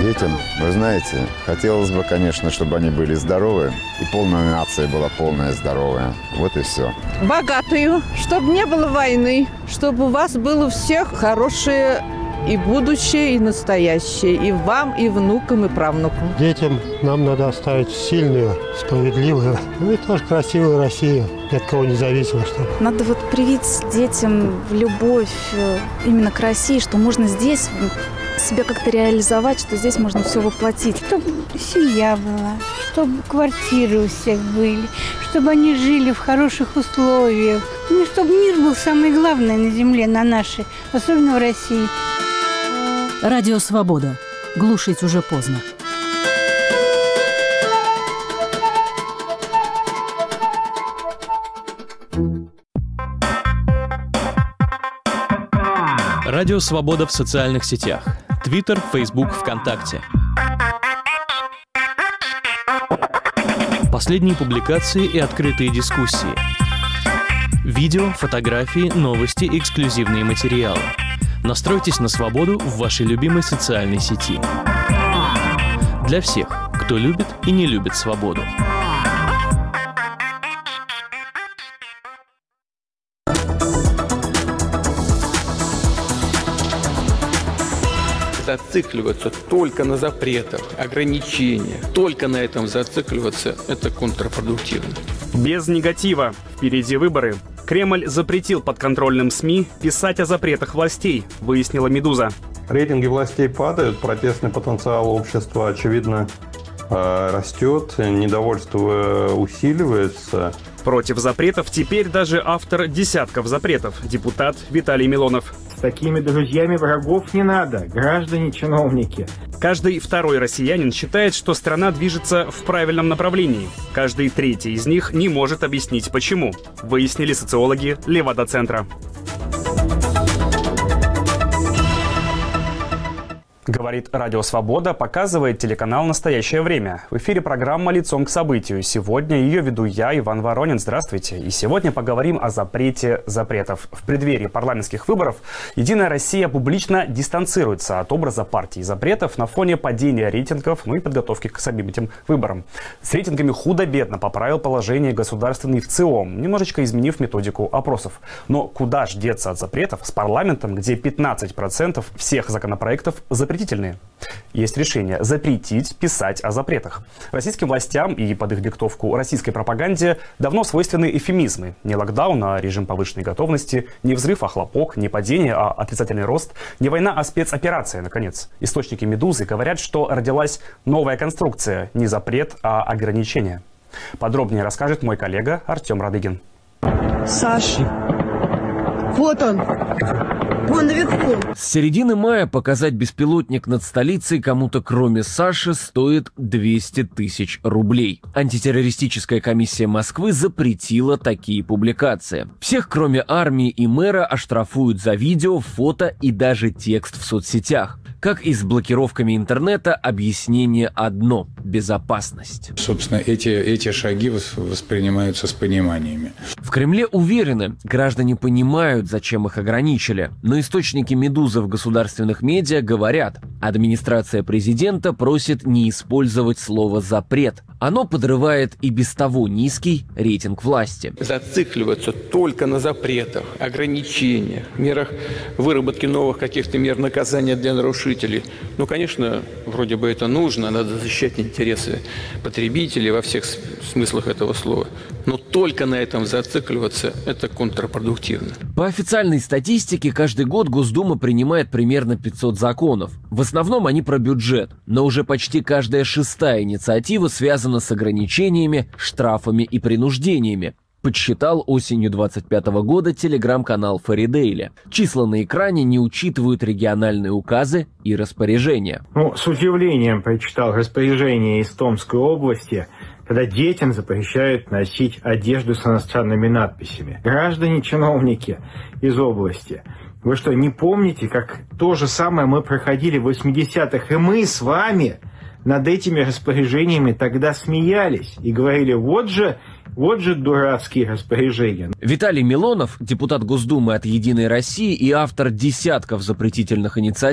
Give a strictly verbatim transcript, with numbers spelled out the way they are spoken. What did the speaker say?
Детям, вы знаете, хотелось бы, конечно, чтобы они были здоровы, и полная нация была полная здоровая. Вот и все. Богатую, чтобы не было войны, чтобы у вас было всех хорошее и будущее, и настоящее, и вам, и внукам, и правнукам. Детям нам надо оставить сильную, справедливую, ну и тоже красивую Россию, ни от кого не зависимо. Чтобы. Надо вот привить детям любовь именно к России, что можно здесь себя как-то реализовать, что здесь можно все воплотить. Чтобы семья была, чтобы квартиры у всех были, чтобы они жили в хороших условиях. Ну, чтобы мир был самое главное на земле, на нашей, особенно в России. Радио «Свобода». Глушить уже поздно. Радио «Свобода» в социальных сетях. Твиттер, Фейсбук, ВКонтакте. Последние публикации и открытые дискуссии. Видео, фотографии, новости, эксклюзивные материалы. Настройтесь на свободу в вашей любимой социальной сети. Для всех, кто любит и не любит свободу. Зацикливаться только на запретах, ограничениях, только на этом зацикливаться – это контрпродуктивно. Без негатива. Впереди выборы. Кремль запретил подконтрольным СМИ писать о запретах властей, выяснила «Медуза». Рейтинги властей падают, протестный потенциал общества, очевидно, растет, недовольство усиливается. Против запретов теперь даже автор десятков запретов, депутат Виталий Милонов. С такими друзьями врагов не надо, граждане-чиновники. Каждый второй россиянин считает, что страна движется в правильном направлении. Каждый третий из них не может объяснить, почему. Выяснили социологи Левада-центра. Говорит Радио Свобода, показывает телеканал «Настоящее время». В эфире программа «Лицом к событию». Сегодня ее веду я, Иван Воронин. Здравствуйте. И сегодня поговорим о запрете запретов. В преддверии парламентских выборов «Единая Россия» публично дистанцируется от образа партии запретов на фоне падения рейтингов, ну и подготовки к самим этим выборам. С рейтингами худо-бедно поправил положение государственный ВЦИОМ, немножечко изменив методику опросов. Но куда ж деться от запретов с парламентом, где пятнадцать процентов всех законопроектов запретительные? Есть решение запретить писать о запретах. Российским властям и под их диктовку российской пропаганде давно свойственны эвфемизмы. Не локдаун, а режим повышенной готовности, не взрыв, а хлопок, не падение, а отрицательный рост, не война, а спецоперация, наконец. Источники «Медузы» говорят, что родилась новая конструкция, не запрет, а ограничение. Подробнее расскажет мой коллега Артем Радыгин. Саша, вот он. Вон наверху. С середины мая показать беспилотник над столицей кому-то кроме Саши стоит двести тысяч рублей. Антитеррористическая комиссия Москвы запретила такие публикации. Всех, кроме армии и мэра, оштрафуют за видео, фото и даже текст в соцсетях. Как и с блокировками интернета, объяснение одно – безопасность. Собственно, эти, эти шаги воспринимаются с пониманиями. В Кремле уверены, граждане понимают, зачем их ограничили. Но источники «Медузы» в государственных медиа говорят, администрация президента просит не использовать слово «запрет». Оно подрывает и без того низкий рейтинг власти. Зацикливаться только на запретах, ограничениях, мерах выработки новых каких-то мер наказания для нарушителей. Ну, конечно, вроде бы это нужно, надо защищать интересы потребителей во всех смыслах этого слова. Но только на этом зацикливаться – это контрпродуктивно. По официальной статистике, каждый год Госдума принимает примерно пятьсот законов. В основном они про бюджет, но уже почти каждая шестая инициатива связана с ограничениями, штрафами и принуждениями. Подсчитал осенью двадцать пятого года телеграм-канал Фаридейля. Числа на экране не учитывают региональные указы и распоряжения. Ну, с удивлением прочитал распоряжение из Томской области, когда детям запрещают носить одежду с иностранными надписями. Граждане-чиновники из области, вы что, не помните, как то же самое мы проходили в восьмидесятых, и мы с вами над этими распоряжениями тогда смеялись и говорили, вот же, вот же дурацкие распоряжения. Виталий Милонов, депутат Госдумы от «Единой России» и автор десятков запретительных инициатив,